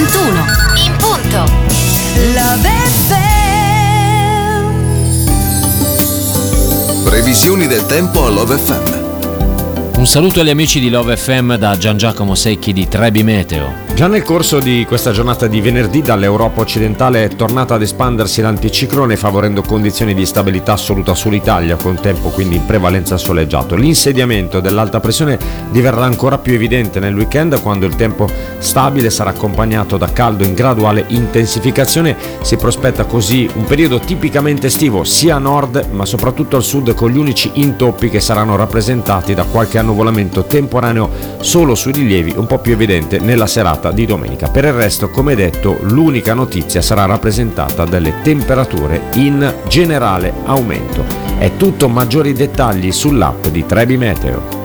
21 in punto. Love FM. Previsioni del tempo a Love FM. Un saluto agli amici di Love FM da Gian Giacomo Secchi di Trebi Meteo. Già nel corso di questa giornata di venerdì dall'Europa occidentale è tornata ad espandersi l'anticiclone favorendo condizioni di stabilità assoluta sull'Italia con tempo quindi in prevalenza soleggiato. L'insediamento dell'alta pressione diverrà ancora più evidente nel weekend quando il tempo stabile sarà accompagnato da caldo in graduale intensificazione. Si prospetta così un periodo tipicamente estivo sia a nord ma soprattutto al sud con gli unici intoppi che saranno rappresentati da qualche annuvolamento temporaneo solo sui rilievi un po' più evidente nella serata di domenica. Per il resto, come detto, l'unica notizia sarà rappresentata dalle temperature in generale aumento. È tutto, maggiori dettagli sull'app di Trebi Meteo.